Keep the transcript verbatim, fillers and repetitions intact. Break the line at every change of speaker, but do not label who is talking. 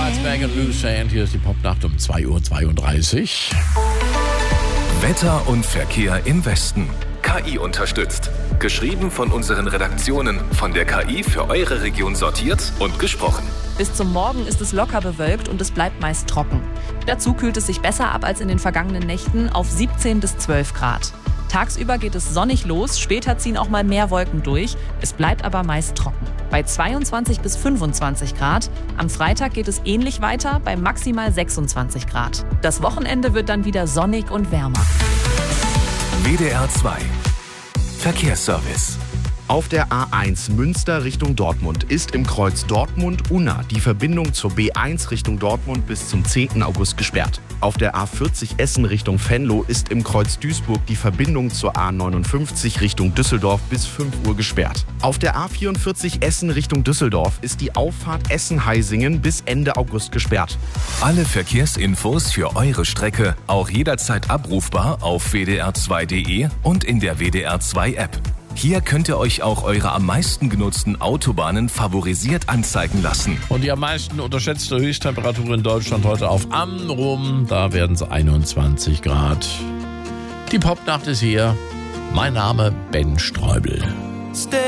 Whitesnake und Loose Hand. Hier ist die Popnacht um zwei Uhr zweiunddreißig.
Wetter und Verkehr im Westen. K I unterstützt. Geschrieben von unseren Redaktionen, von der K I für eure Region sortiert und gesprochen.
Bis zum Morgen ist es locker bewölkt und es bleibt meist trocken. Dazu kühlt es sich besser ab als in den vergangenen Nächten auf siebzehn bis zwölf Grad. Tagsüber geht es sonnig los, später ziehen auch mal mehr Wolken durch. Es bleibt aber meist trocken. Bei zweiundzwanzig bis fünfundzwanzig Grad. Am Freitag geht es ähnlich weiter, bei maximal sechsundzwanzig Grad. Das Wochenende wird dann wieder sonnig und wärmer.
W D R zwei Verkehrsservice.
Auf der A eins Münster Richtung Dortmund ist im Kreuz Dortmund-Unna die Verbindung zur B eins Richtung Dortmund bis zum zehnten August gesperrt. Auf der A vierzig Essen Richtung Venlo ist im Kreuz Duisburg die Verbindung zur A neunundfünfzig Richtung Düsseldorf bis fünf Uhr gesperrt. Auf der A vierundvierzig Essen Richtung Düsseldorf ist die Auffahrt Essen-Heisingen bis Ende August gesperrt.
Alle Verkehrsinfos für eure Strecke auch jederzeit abrufbar auf w d r zwei punkt d e und in der W D R zwei App. Hier könnt ihr euch auch eure am meisten genutzten Autobahnen favorisiert anzeigen lassen.
Und die am meisten unterschätzte Höchsttemperatur in Deutschland heute auf Amrum. Da werden es einundzwanzig Grad. Die Popnacht ist hier. Mein Name Ben Streubel.